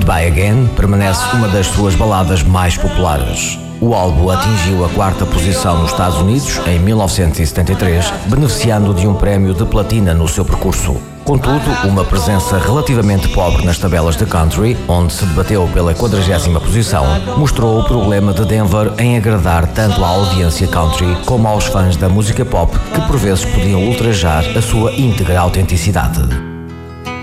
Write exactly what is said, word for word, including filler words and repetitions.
Goodbye Again permanece uma das suas baladas mais populares. O álbum atingiu a quarta posição nos Estados Unidos em mil novecentos e setenta e três, beneficiando de um prémio de platina no seu percurso. Contudo, uma presença relativamente pobre nas tabelas de country, onde se debateu pela quadragésima posição, mostrou o problema de Denver em agradar tanto à audiência country como aos fãs da música pop, que por vezes podiam ultrajar a sua íntegra autenticidade.